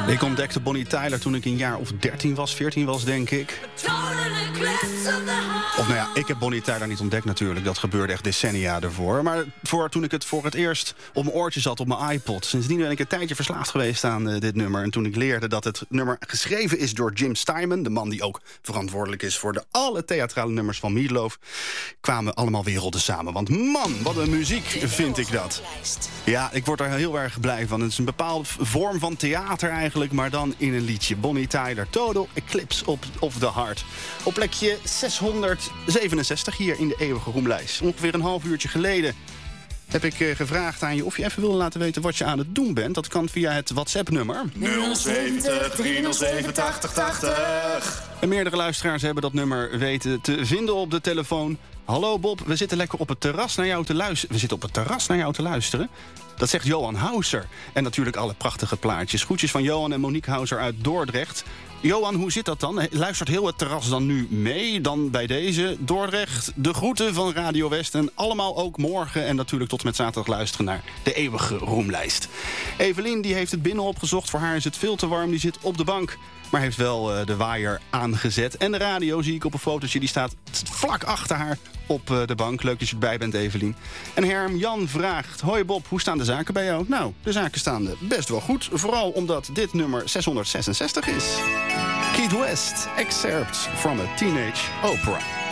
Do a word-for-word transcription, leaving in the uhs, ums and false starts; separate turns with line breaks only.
Ik ontdekte Bonnie Tyler toen ik een jaar of dertien was, veertien was, denk ik. Of nou ja, ik heb Bonnie Tyler niet ontdekt natuurlijk. Dat gebeurde echt decennia ervoor. Maar voor toen ik het voor het eerst op mijn oortje zat op mijn iPod. Sindsdien ben ik een tijdje verslaafd geweest aan uh, dit nummer. En toen ik leerde dat het nummer geschreven is door Jim Steinman, de man die ook verantwoordelijk is voor de alle theatrale nummers van Meatloaf, kwamen allemaal werelden samen. Want man, wat een muziek vind ik dat. Ja, ik word er heel erg blij van. Het is een bepaalde vorm van theater eigenlijk, maar dan in een liedje. Bonnie Tyler, Total Eclipse of the Heart. Op plekje zeshonderdzevenenzestig hier in de eeuwige roemlijst. Ongeveer een half uurtje geleden heb ik uh, gevraagd aan je of je even wilde laten weten wat je aan het doen bent. Dat kan via het WhatsApp-nummer
nul zeventig driehonderdzeven tachtig tachtig.
En meerdere luisteraars hebben dat nummer weten te vinden op de telefoon. Hallo Bob, we zitten lekker op het terras naar jou te luisteren. We zitten op het terras naar jou te luisteren. Dat zegt Johan Houser. En natuurlijk alle prachtige plaatjes. Groetjes van Johan en Monique Houser uit Dordrecht. Johan, hoe zit dat dan? Luistert heel het terras dan nu mee? Dan bij deze Dordrecht de groeten van Radio West. En allemaal ook morgen en natuurlijk tot met zaterdag luisteren naar de eeuwige roemlijst. Evelien die heeft het binnen opgezocht. Voor haar is het veel te warm. Die zit op de bank. Maar heeft wel uh, de waaier aangezet. En de radio zie ik op een fotootje. Die staat vlak achter haar op uh, de bank. Leuk dat je erbij bent, Evelien. En Herm Jan vraagt: hoi Bob, hoe staan de zaken bij jou? Nou, de zaken staan best wel goed. Vooral omdat dit nummer zeshonderdzesenzestig is. Keith West, Excerpt from a Teenage Opera.